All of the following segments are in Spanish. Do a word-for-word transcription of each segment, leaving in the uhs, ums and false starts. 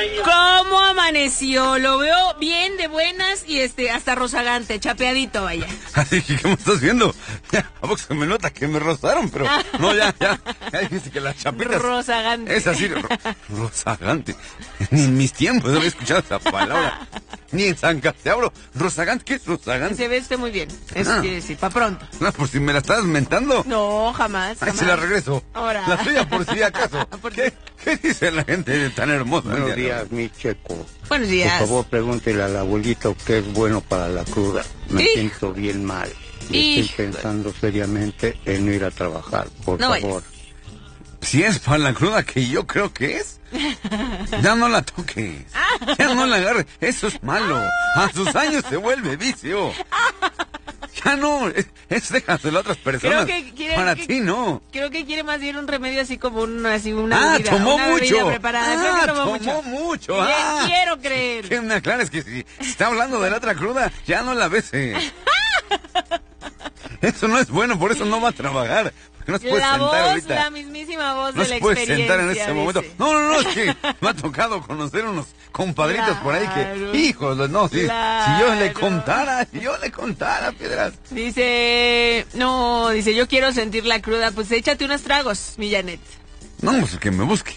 año. ¿Cómo amaneció? Lo veo bien de buenas y este hasta rozagante, chapeadito, vaya. Así que, ¿qué me estás viendo? Ya, a vos se me nota que me rozaron, pero no, ya, ya. Ya dijiste que las chapitas... Rozagante. Es así, ro, rozagante. Ni en mis tiempos había escuchado esa palabra. Ni en San Castiabro. Rozagante, ¿qué es rozagante? Se ve usted muy bien. Eso Ah. quiere decir, pa' pronto. No, por si me la estás mentando. No, jamás, Ahí jamás. se la regreso. Ahora. La tuya por si acaso. ¿Por ¿Qué, ¿Qué dice la gente tan hermosa? Buenos días, mi Checo. Buenos días. Por favor, pregúntele al abuelito qué es bueno para la cruda. Me ¿Sí? siento bien mal. Y ¿Y? estoy pensando seriamente en no ir a trabajar. Por No favor. Si es para la cruda que yo creo que es, ya no la toques. Ya no la agarres. Eso es malo. A sus años se vuelve vicio. Ya no, es, es déjaselo a otras personas. Creo que quiere, Para que- ti no. Creo que quiere más bien un remedio así como un, así una Ah, bebida, tomó una bebida mucho. preparada. Creo Ah, que tomó, tomó mucho. mucho. Bien, Ah. quiero creer. Que me aclares que si está hablando de la otra cruda, ya no la bese. Eso no es bueno, por eso no va a trabajar. Porque no se puede La sentar voz, ahorita. la mismísima voz No de la se puede experiencia. sentar en ese momento. dice. No, no, no, es que me ha tocado conocer unos compadritos por ahí que, Claro. hijos, no, si, Claro. si yo le contara, si yo le contara, Piedras. Dice, no, dice, yo quiero sentir la cruda. Pues échate unos tragos, mi Janet. No, pues que me busque.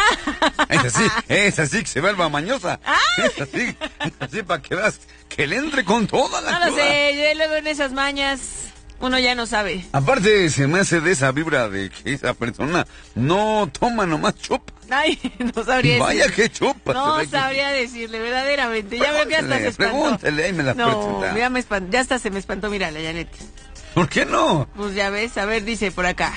Es así, es así que se vuelva mañosa. Es así, es así para que veas que le entre con toda la No lo cruda. sé, yo luego en esas mañas uno ya no sabe. Aparte, se me hace de esa vibra de que esa persona no toma, nomás chupa. Ay, no sabría Vaya decirle. que chupa. No se ve que- sabría decirle, verdaderamente. Ya veo que hasta se Pregúntele, espantó. pregúntele, ahí me la No, presenta. ya me espantó, ya hasta se me espantó, mira, la Janet. ¿Por qué no? Pues ya ves, a ver, dice por acá.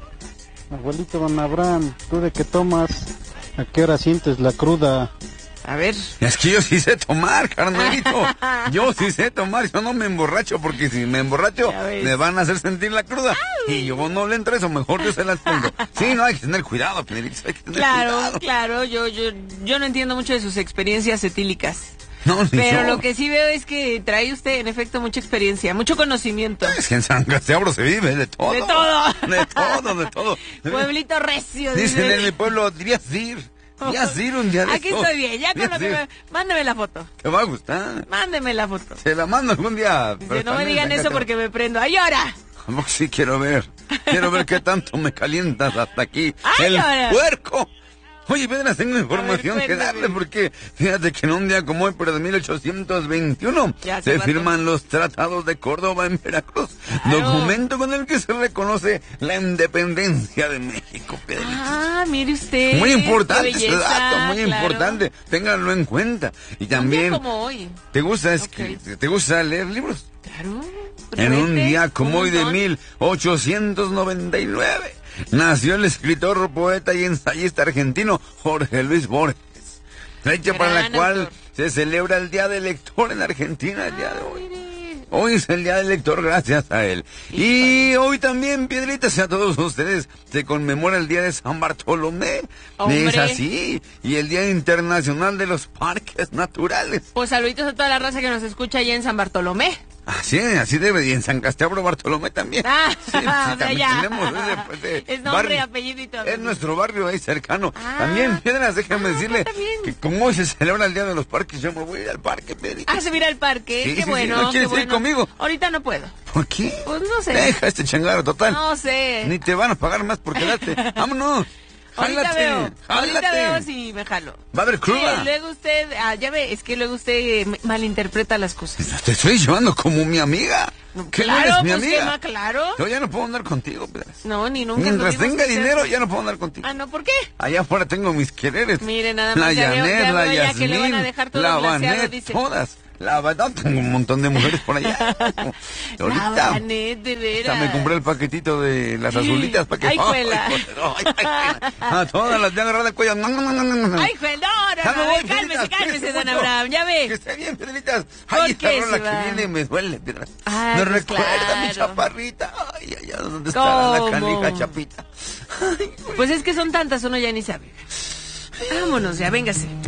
Abuelito don Abraham, ¿tú de qué tomas? ¿A qué hora sientes la cruda? A ver. Es que yo sí sé tomar, carnalito. Yo sí sé tomar, yo no me emborracho, porque si me emborracho Ya ves. me van a hacer sentir la cruda. Y yo no le entro eso, mejor yo se las pongo. Sí, no, hay que tener cuidado, Pedrito, hay que tener Claro, cuidado. claro, yo, yo, yo no entiendo mucho de sus experiencias etílicas. No, ni Pero yo. lo que sí veo es que trae usted, en efecto, mucha experiencia, mucho conocimiento. Es que en San Castiabro se vive de todo. De todo. De todo, de todo. Pueblito recio. Dicen dice. en mi pueblo, dirías ir. Dirías ir un día de Aquí estos. estoy bien, ya con lo Dirías que ir. me... Mándeme la foto, Te va a gustar. mándeme la foto. Se la mando algún día. Dice, pero no me también digan en San eso Castiabro. porque me prendo. ¡Ay, ahora! Como que sí quiero ver. Quiero ver qué tanto me calientas hasta aquí. ¡Ay, ¡El ahora! puerco! Oye, Pedras, tengo información que cuéntame. darle porque fíjate que en un día como hoy, pero de mil ochocientos veintiuno, Ya hace se rato. firman los tratados de Córdoba en Veracruz. Claro. Documento con el que se reconoce la independencia de México, Pedrito. Ah, mire usted. Muy importante qué ese belleza, dato, muy claro. importante. Ténganlo en cuenta. Y Un día también, como hoy. ¿te gusta, es Ok. que, ¿te gusta leer libros? Claro. En un Rete, día como un hoy de montón. mil ochocientos noventa y nueve nació el escritor, poeta y ensayista argentino Jorge Luis Borges, fecha para la Gran cual autor. se celebra el Día del Lector en Argentina el día de hoy. Mire. Hoy es el Día del Lector gracias a él. Y hoy también, Piedritas, a todos ustedes, se conmemora el Día de San Bartolomé. Hombre. Es así. Y el Día Internacional de los Parques Naturales. Pues saluditos a toda la raza que nos escucha allá en San Bartolomé. Así, así debe, y en San Castiabro Bartolomé también. Ah, Sí, sí, o sea, también ya. tenemos ese, pues, eh, Es nombre, barrio. apellido y todo. Es nuestro barrio ahí cercano. Ah. También, Piedras, déjame Ah, decirle también. que como hoy se celebra el Día de los Parques, yo me voy a ir al parque, Pedrito. Ah, subir al parque. Sí, qué sí, sí. bueno. ¿No quieres qué ir bueno. conmigo? Ahorita no puedo. ¿Por qué? Pues no sé. Deja este changaro total. No sé. Ni te van a pagar más por quedarte. Vámonos. Ahorita Jálate, veo. Ahorita jálate. veo si me jalo. Va a haber cruda. Sí, luego usted, ah, ya ve, es que luego usted eh, malinterpreta las cosas. Te estoy llevando como mi amiga. ¿Qué no Claro, eres mi pues, ¿qué amiga? más? Claro. Yo ya no puedo andar contigo, Pedras. No, ni nunca. Mientras tuvimos tenga que ser- dinero, ya no puedo andar contigo. Ah, ¿no? ¿Por qué? Allá afuera tengo mis quereres. Mire, nada La más, ya veo- Janet, ya la veo ya que le van a Yasmín, dejar todo la glaseado, Vanet, dice. todas. La verdad, tengo un montón de mujeres por allá. La Ahorita, Vanet, de veras. ya me compré el paquetito de las azulitas para que... Ay, juela. ay, ay, ay, a todas las de agarrar el cuello. Ay, juez, no, no, Ya me no, voy, cálmese, Pedritas, cálmese, cuídese don mucho. Abraham, ya Que ve. esté bien, Pedritas. ¿Por Ay, esta qué rola se que va? viene me duele, Pedras. Ay, Me pues recuerda a mi claro. chaparrita. Ay, ay, ay, ¿dónde estará la ¿Cómo? canija chapita? Ay, Pues es que son tantas, uno ya ni sabe. Vámonos, ya, véngase.